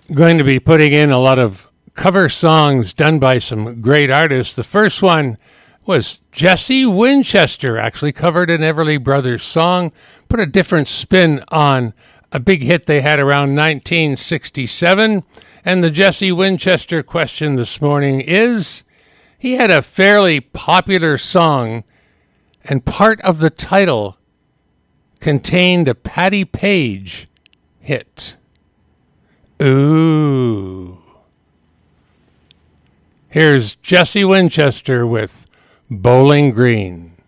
Going to be putting in a lot of cover songs done by some great artists. The first one was Jesse Winchester, actually covered an Everly Brothers song, put a different spin on a big hit they had around 1967. And the Jesse Winchester question this morning is, he had a fairly popular song, and part of the title contained a Patti Page hit. Ooh. Here's Jesse Winchester with Bowling Green.